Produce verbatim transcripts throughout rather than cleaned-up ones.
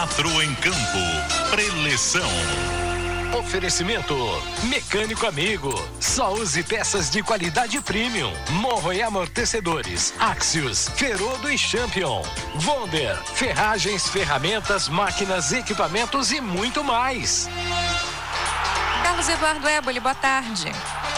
Quatro em campo. Preleção. Oferecimento Mecânico Amigo. Só use peças de qualidade premium. Morro e amortecedores. Axios, Ferodo e Champion. Wonder, ferragens, ferramentas, máquinas, equipamentos e muito mais. Carlos Eduardo Éboli, boa tarde.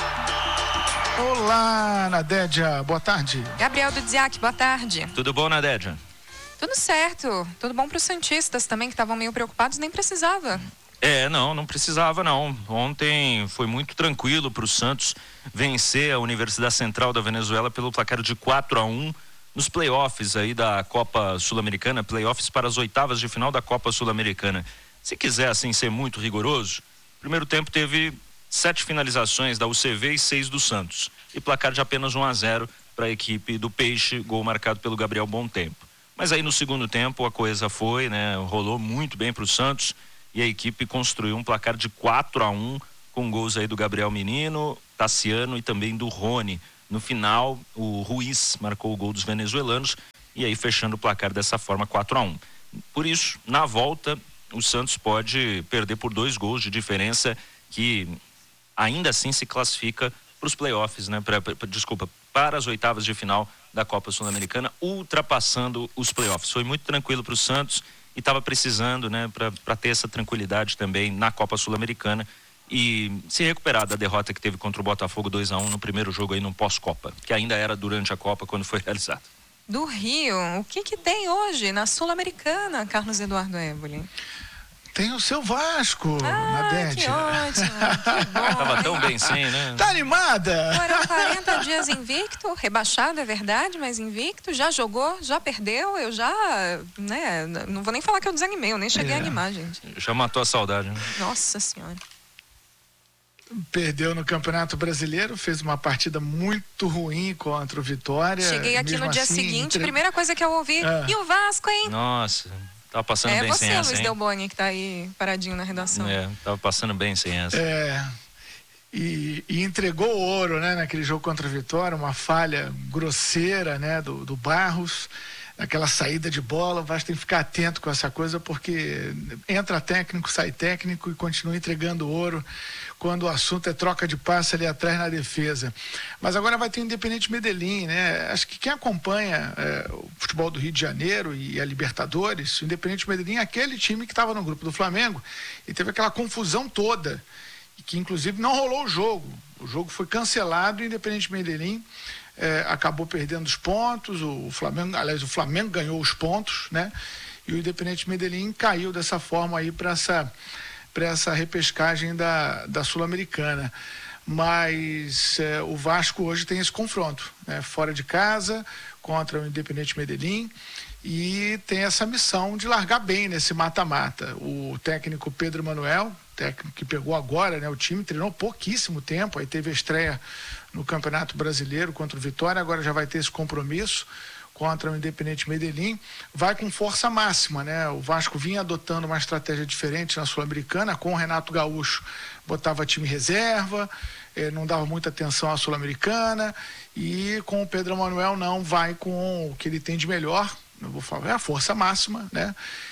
Olá, Nadédia, boa tarde. Gabriel Dudziak, boa tarde. Tudo bom, Nadédia? Tudo certo. Tudo bom para os santistas também, que estavam meio preocupados, nem precisava. É, não, não precisava não. Ontem foi muito tranquilo para o Santos vencer a Universidade Central da Venezuela pelo placar de quatro a um nos playoffs aí da Copa Sul-Americana, playoffs para as oitavas de final da Copa Sul-Americana. Se quiser assim ser muito rigoroso, primeiro tempo teve sete finalizações da U C V e seis do Santos. E placar de apenas um a zero para a equipe do Peixe, gol marcado pelo Gabriel Bom Tempo. Mas aí no segundo tempo a coisa foi, né, rolou muito bem para o Santos e a equipe construiu um placar de quatro a um com gols aí do Gabriel Menino, Tassiano e também do Rony. No final, o Ruiz marcou o gol dos venezuelanos e aí fechando o placar dessa forma, quatro a um. Por isso, na volta, o Santos pode perder por dois gols de diferença, que ainda assim se classifica para os playoffs, né? Pra, pra, desculpa, para as oitavas de final da Copa Sul-Americana, ultrapassando os playoffs. Foi muito tranquilo para o Santos e estava precisando, né, para ter essa tranquilidade também na Copa Sul-Americana e se recuperar da derrota que teve contra o Botafogo dois a um no primeiro jogo aí no pós-Copa, que ainda era durante a Copa quando foi realizado. Do Rio, o que que tem hoje na Sul-Americana, Carlos Eduardo Éboli? Tem o seu Vasco, ah, Nadete. Que ótimo, que bom. Tava tão bem sim, né? Tá animada? Foram quarenta dias invicto, rebaixado, é verdade, mas invicto, já jogou, já perdeu, eu já, né, não vou nem falar que eu desanimei, eu nem cheguei é. a animar, gente. Já matou a saudade, né? Nossa Senhora. Perdeu no Campeonato Brasileiro, fez uma partida muito ruim contra o Vitória. Cheguei aqui Mesmo no dia assim, seguinte, entre... primeira coisa que eu ouvi, ah. e o Vasco, hein? Nossa, tava passando é bem você, sem essa, Luiz hein? Delboni, que tá aí paradinho na redação. É, tava passando bem sem essa. É, e, e entregou o ouro, né, naquele jogo contra o Vitória, uma falha grosseira, né, do, do Barros, aquela saída de bola. O Vasco tem que ficar atento com essa coisa, porque entra técnico, sai técnico e continua entregando ouro quando o assunto é troca de passe ali atrás na defesa. Mas agora vai ter o Independente Medellín, né? Acho que quem acompanha é, o futebol do Rio de Janeiro e a Libertadores, o Independente Medellín é aquele time que estava no grupo do Flamengo e teve aquela confusão toda, e que inclusive não rolou o jogo. O jogo foi cancelado e o Independente Medellín é, acabou perdendo os pontos, o Flamengo, aliás, o Flamengo ganhou os pontos, né? E o Independente Medellín caiu dessa forma aí para essa para essa repescagem da, da Sul-Americana. Mas é, o Vasco hoje tem esse confronto, né? Fora de casa, contra o Independente Medellín, e tem essa missão de largar bem nesse mata-mata. O técnico Pedro Manuel, técnico que pegou agora, né, o time, treinou pouquíssimo tempo, aí teve a estreia no Campeonato Brasileiro contra o Vitória, agora já vai ter esse compromisso contra o Independente Medellín, vai com força máxima, né? O Vasco vinha adotando uma estratégia diferente na Sul-Americana, com o Renato Gaúcho, botava time reserva, eh, não dava muita atenção à Sul-Americana, e com o Pedro Manuel não, vai com o que ele tem de melhor, eu vou falar, é a força máxima, né?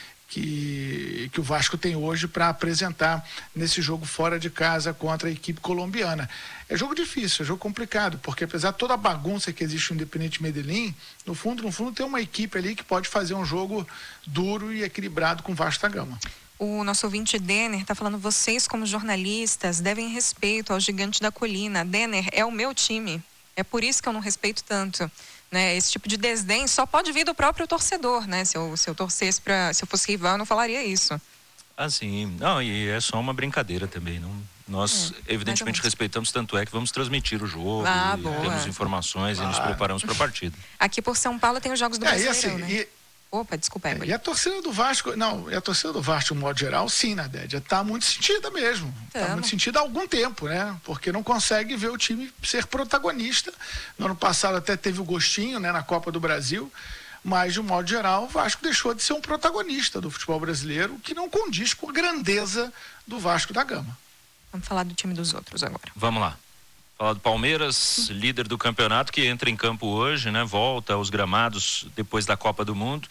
Que, que o Vasco tem hoje para apresentar nesse jogo fora de casa contra a equipe colombiana. É jogo difícil, é jogo complicado, porque apesar de toda a bagunça que existe no Independente Medellín, no fundo, no fundo tem uma equipe ali que pode fazer um jogo duro e equilibrado com o Vasco da Gama. O nosso ouvinte Denner está falando, vocês como jornalistas devem respeito ao Gigante da Colina. Denner, é o meu time, é por isso que eu não respeito tanto. Né, esse tipo de desdém só pode vir do próprio torcedor, né? Se eu, se eu torcesse para, se eu fosse rival, eu não falaria isso. Ah, sim. Não, e é só uma brincadeira também. Não, nós, é, evidentemente, respeitamos, tanto é que vamos transmitir o jogo, ah, e temos informações ah. e nos preparamos para a partida. Aqui por São Paulo tem os jogos do é, Brasileirão, e assim, né? E... Opa, desculpa, é, e a torcida do Vasco, não, e a torcida do Vasco, de um modo geral, sim, Nadédia, tá muito sentida mesmo. Tá muito sentida há algum tempo, né? Porque não consegue ver o time ser protagonista. No ano passado até teve o gostinho, né, na Copa do Brasil, mas de um modo geral, o Vasco deixou de ser um protagonista do futebol brasileiro, que não condiz com a grandeza do Vasco da Gama. Vamos falar do time dos outros agora. Vamos lá. Falar do Palmeiras, líder do campeonato, que entra em campo hoje, né? Volta aos gramados depois da Copa do Mundo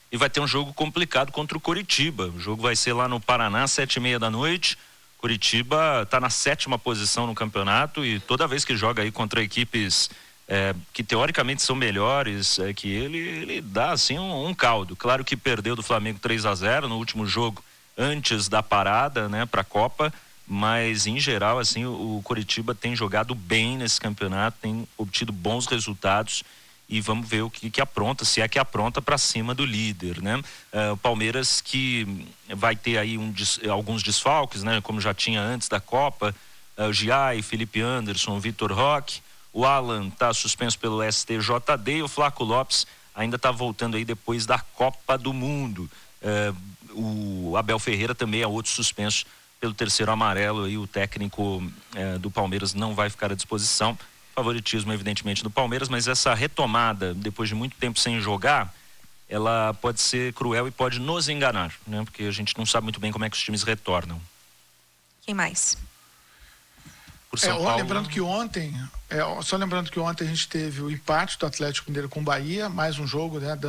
e vai ter um jogo complicado contra o Coritiba. O jogo vai ser lá no Paraná, sete e meia da noite. Curitiba está na sétima posição no campeonato e toda vez que joga aí contra equipes é, que teoricamente são melhores é, que ele, ele dá assim um, um caldo. Claro que perdeu do Flamengo três a zero no último jogo antes da parada, né, para a Copa, mas em geral assim o, o Curitiba tem jogado bem nesse campeonato, tem obtido bons resultados. E vamos ver o que, que apronta, se é que apronta para cima do líder, né? Uh, o Palmeiras que vai ter aí um, alguns desfalques, né? Como já tinha antes da Copa, uh, o Giai, Felipe Anderson, o Vitor Roque, o Alan está suspenso pelo S T J D e o Flaco Lopes ainda está voltando aí depois da Copa do Mundo. Uh, o Abel Ferreira também é outro suspenso pelo terceiro amarelo, aí o técnico uh, do Palmeiras não vai ficar à disposição. Favoritismo evidentemente do Palmeiras, mas essa retomada depois de muito tempo sem jogar, ela pode ser cruel e pode nos enganar, né? Porque a gente não sabe muito bem como é que os times retornam. Quem mais? Por São é, Paulo... Lembrando que ontem, é, só lembrando que ontem a gente teve o empate do Atlético Mineiro com o Bahia, mais um jogo, né?